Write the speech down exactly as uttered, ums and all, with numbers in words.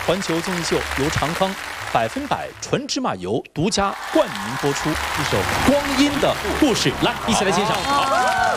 环球综艺秀由长康百分百纯芝麻油独家冠名播出，一首《光阴的故事》，来，一起来欣赏。好。